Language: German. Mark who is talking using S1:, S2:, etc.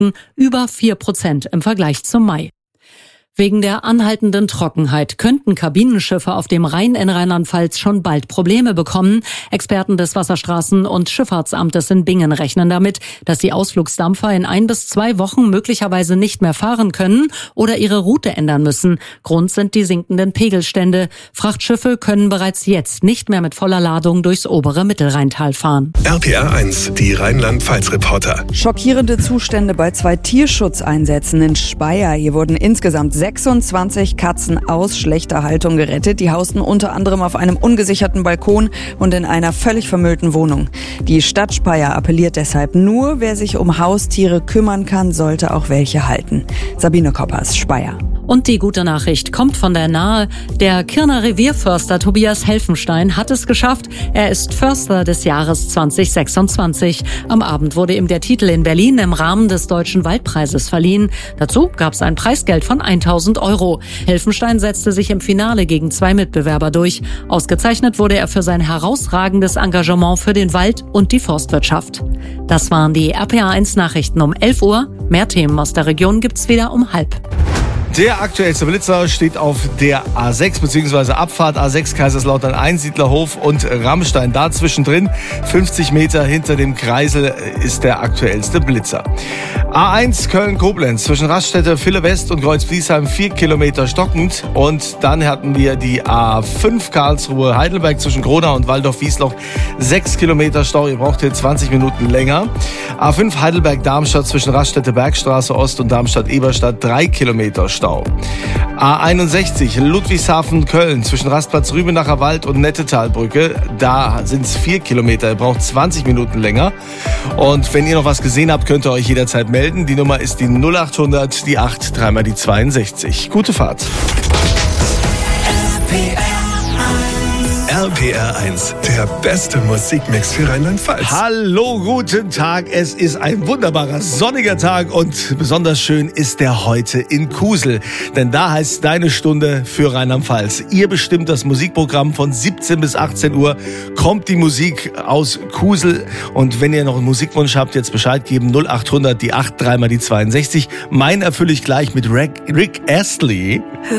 S1: Beschäftigten, über 4% im Vergleich zum Mai. Wegen der anhaltenden Trockenheit könnten Kabinenschiffe auf dem Rhein in Rheinland-Pfalz schon bald Probleme bekommen. Experten des Wasserstraßen- und Schifffahrtsamtes in Bingen rechnen damit, dass die Ausflugsdampfer in 1 bis 2 Wochen möglicherweise nicht mehr fahren können oder ihre Route ändern müssen. Grund sind die sinkenden Pegelstände. Frachtschiffe können bereits jetzt nicht mehr mit voller Ladung durchs obere Mittelrheintal fahren.
S2: RPR 1, die Rheinland-Pfalz-Reporter.
S3: Schockierende Zustände bei 2 Tierschutzeinsätzen in Speyer. Hier wurden insgesamt 26 Katzen aus schlechter Haltung gerettet. Die hausten unter anderem auf einem ungesicherten Balkon und in einer völlig vermüllten Wohnung. Die Stadt Speyer appelliert deshalb, nur wer sich um Haustiere kümmern kann, sollte auch welche halten. Sabine Koppers, Speyer.
S1: Und die gute Nachricht kommt von der Nahe. Der Kirner Revierförster Tobias Helfenstein hat es geschafft. Er ist Förster des Jahres 2026. Am Abend wurde ihm der Titel in Berlin im Rahmen des Deutschen Waldpreises verliehen. Dazu gab es ein Preisgeld von 1.000 €. Helfenstein setzte sich im Finale gegen 2 Mitbewerber durch. Ausgezeichnet wurde er für sein herausragendes Engagement für den Wald und die Forstwirtschaft. Das waren die RPA 1 Nachrichten um 11 Uhr. Mehr Themen aus der Region gibt's wieder um 12:30.
S4: Der aktuellste Blitzer steht auf der A6 bzw. Abfahrt A6 Kaiserslautern Einsiedlerhof und Rammstein. Da zwischendrin, 50 Meter hinter dem Kreisel, ist der aktuellste Blitzer. A1 Köln-Koblenz zwischen Raststätte, Ville West und Kreuz-Bliesheim 4 Kilometer stockend. Und dann hatten wir die A5 Karlsruhe-Heidelberg zwischen Gronau und Waldorf-Wiesloch 6 Kilometer Stau. Ihr braucht hier 20 Minuten länger. A5 Heidelberg-Darmstadt zwischen Raststätte Bergstraße Ost und Darmstadt-Eberstadt 3 Kilometer Stau. A61 Ludwigshafen-Köln zwischen Rastplatz Rübenacher Wald und Nettetalbrücke. Da sind es 4 Kilometer. Ihr braucht 20 Minuten länger. Und wenn ihr noch was gesehen habt, könnt ihr euch jederzeit melden. Die Nummer ist die 0800, die 8, dreimal die 62. Gute Fahrt.
S2: RPR 1, der beste Musikmix für Rheinland-Pfalz.
S4: Hallo, guten Tag. Es ist ein wunderbarer, sonniger Tag und besonders schön ist der heute in Kusel. Denn da heißt deine Stunde für Rheinland-Pfalz. Ihr bestimmt das Musikprogramm von 17 bis 18 Uhr. Kommt die Musik aus Kusel. Und wenn ihr noch einen Musikwunsch habt, jetzt Bescheid geben. 0800, die 8, dreimal die 62. Mein erfülle ich gleich mit Rick Astley.